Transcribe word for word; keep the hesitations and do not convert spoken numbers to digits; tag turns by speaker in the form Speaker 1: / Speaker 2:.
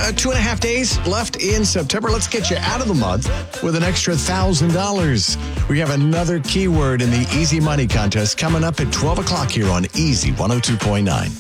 Speaker 1: uh, two and a half days left in September. Let's get you out of the month with an extra one thousand dollars. We have another keyword in the Easy Money Contest coming up at twelve o'clock here on Easy one oh two point nine.